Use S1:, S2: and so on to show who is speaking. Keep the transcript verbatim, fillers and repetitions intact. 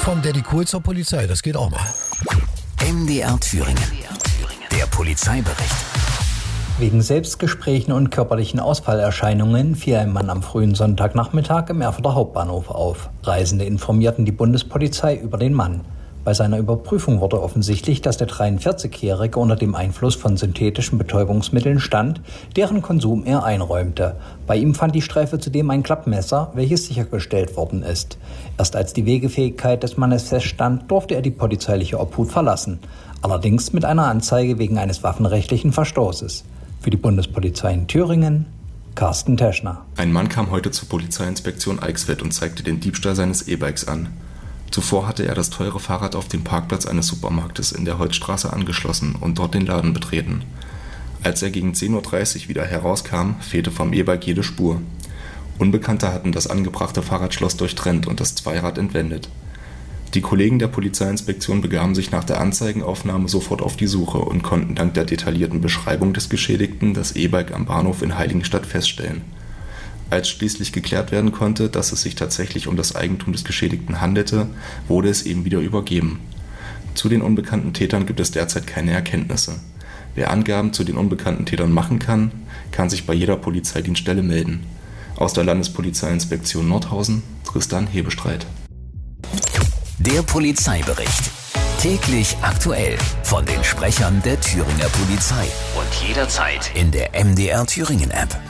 S1: Vom Daddy Cool zur Polizei, das geht auch mal.
S2: M D R Thüringen. Der Polizeibericht.
S3: Wegen Selbstgesprächen und körperlichen Ausfallerscheinungen fiel ein Mann am frühen Sonntagnachmittag im Erfurter Hauptbahnhof auf. Reisende informierten die Bundespolizei über den Mann. Bei seiner Überprüfung wurde offensichtlich, dass der dreiundvierzigjährige unter dem Einfluss von synthetischen Betäubungsmitteln stand, deren Konsum er einräumte. Bei ihm fand die Streife zudem ein Klappmesser, welches sichergestellt worden ist. Erst als die Wegefähigkeit des Mannes feststand, durfte er die polizeiliche Obhut verlassen. Allerdings mit einer Anzeige wegen eines waffenrechtlichen Verstoßes. Für die Bundespolizei in Thüringen, Carsten Teschner.
S4: Ein Mann kam heute zur Polizeiinspektion Eichsfeld und zeigte den Diebstahl seines E-Bikes an. Zuvor hatte er das teure Fahrrad auf dem Parkplatz eines Supermarktes in der Holzstraße angeschlossen und dort den Laden betreten. Als er gegen zehn Uhr dreißig wieder herauskam, fehlte vom E-Bike jede Spur. Unbekannte hatten das angebrachte Fahrradschloss durchtrennt und das Zweirad entwendet. Die Kollegen der Polizeiinspektion begaben sich nach der Anzeigenaufnahme sofort auf die Suche und konnten dank der detaillierten Beschreibung des Geschädigten das E-Bike am Bahnhof in Heiligenstadt feststellen. Als schließlich geklärt werden konnte, dass es sich tatsächlich um das Eigentum des Geschädigten handelte, wurde es ihm wieder übergeben. Zu den unbekannten Tätern gibt es derzeit keine Erkenntnisse. Wer Angaben zu den unbekannten Tätern machen kann, kann sich bei jeder Polizeidienststelle melden. Aus der Landespolizeiinspektion Nordhausen, Tristan Hebestreit.
S2: Der Polizeibericht. Täglich aktuell von den Sprechern der Thüringer Polizei. Und jederzeit in der M D R Thüringen App.